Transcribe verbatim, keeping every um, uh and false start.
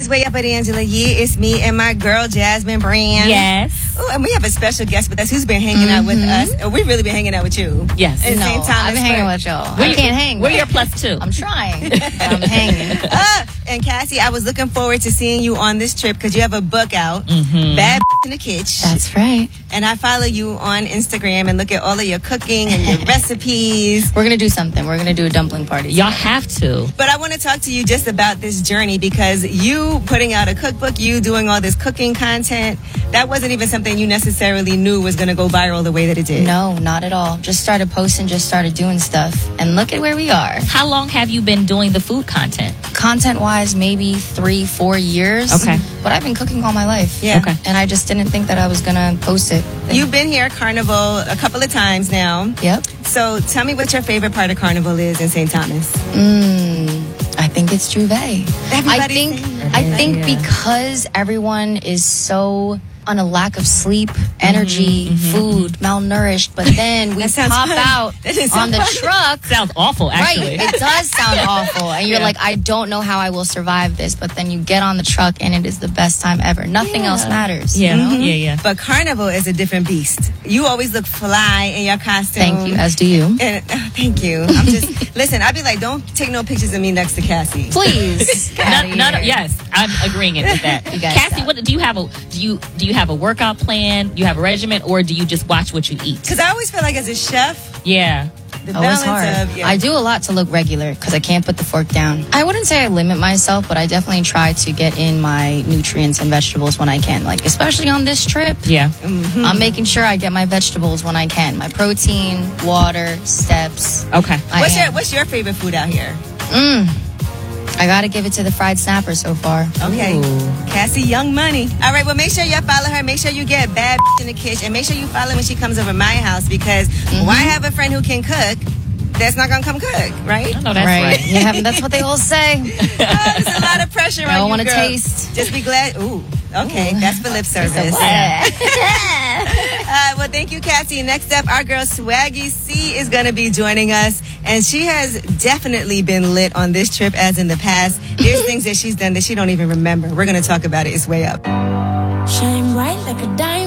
It's Way Up with Angela Yee. It's me and my girl, Jasmine Brand. Yes. Oh, and we have a special guest with us who's been hanging mm-hmm. out with us. Oh, we've really been hanging out with you. Yes. In no, Saint Thomas I've been hanging with y'all. I can't hang. We're your plus two. I'm trying. I'm hanging. Uh, and Cassie, I was looking forward to seeing you on this trip because you have a book out, mm-hmm. Bad in the Kitch. That's right. And I follow you on Instagram and look at all of your cooking and your recipes. We're going to do something. We're going to do a dumpling party. Y'all have to. But I want to talk to you just about this journey because you putting out a cookbook, you doing all this cooking content, that wasn't even something you necessarily knew was going to go viral the way that it did. No, not at all. Just started posting, just started doing stuff. And look at where we are. How long have you been doing the food content? Content-wise, maybe three, four years. Okay. But I've been cooking all my life. Yeah. Okay. And I just didn't think that I was going to post it. You've been here at Carnival a couple of times now. Yep. So tell me what your favorite part of Carnival is in Saint Thomas. Mmm. I think it's J'ouvert. I think I think yeah. because everyone is so on a lack of sleep, energy, mm-hmm, mm-hmm. food, malnourished, but then we pop fun. out on the truck. Sounds awful, actually. Right, it does sound awful. And you're Yeah. like, I don't know how I will survive this. But then you get on the truck and it is the best time ever. Nothing Yeah. else matters. Yeah, You know? yeah, yeah. But Carnival is a different beast. You always look fly in your costume. Thank you, as do you. And uh, thank you. I'm just listen. I'd be like, don't take no pictures of me next to Cassie. Please. Get outta None, none of, here. yes, I'm agreeing it with that. You guys Cassie, stop. what do you have a do you do you have a workout plan? You have a regimen, or do you just watch what you eat? Because I always feel like as a chef, Yeah. the Oh, it's balance hard. of yeah. I do a lot to look regular because I can't put the fork down. I wouldn't say I limit myself, but I definitely try to get in my nutrients and vegetables when I can. Like, especially on this trip, Yeah. Mm-hmm. I'm making sure I get my vegetables when I can. My protein, water, steps. Okay. I What's your am. What's your favorite food out here? Mm. I gotta give it to the fried snapper so far. Okay, Ooh. Cassie Young Money. All right, well, make sure you follow her. Make sure you get Bad in the Kitchen, and make sure you follow when she comes over my house because Mm-hmm. why have a friend who can cook that's not gonna come cook, right? I know that's right. right. Yeah, that's what they all say. Oh, there's a lot of pressure I on you, wanna girl. taste. Just be glad. Ooh, okay, Ooh. that's for lip service. Uh, well, thank you, Cassie. Next up, our girl Swaggy C is going to be joining us, and she has definitely been lit on this trip as in the past. There's things that she's done that she don't even remember. We're going to talk about it. It's Way Up. Shine bright like a diamond.